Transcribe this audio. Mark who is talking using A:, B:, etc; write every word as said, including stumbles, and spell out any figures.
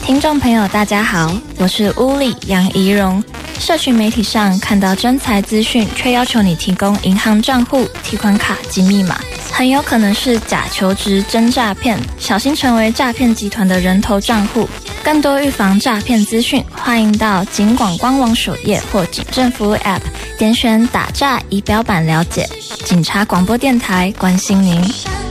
A: 听众朋友大家好，我是乌里杨怡蓉。社群媒体上看到真才资讯，却要求你提供银行账户、提款卡及密码，很有可能是假求职真诈骗，小心成为诈骗集团的人头账户。更多预防诈骗资讯，欢迎到警广官网首页或警政服务 App 点选打诈仪表板了解。警察广播电台关心您。